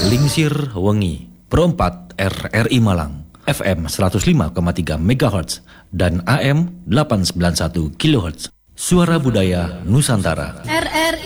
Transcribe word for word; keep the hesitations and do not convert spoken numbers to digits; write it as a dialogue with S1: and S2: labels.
S1: Lingsir Wengi, Perempat R R I Malang, F M seratus lima koma tiga megahertz dan A M delapan ratus sembilan puluh satu kilohertz. Suara Budaya Nusantara.
S2: R R